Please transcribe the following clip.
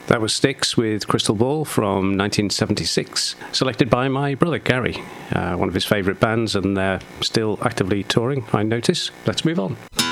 That was Styx with Crystal Ball from 1976, selected by my brother Gary, one of his favourite bands, and they're still actively touring, I notice. Let's move on.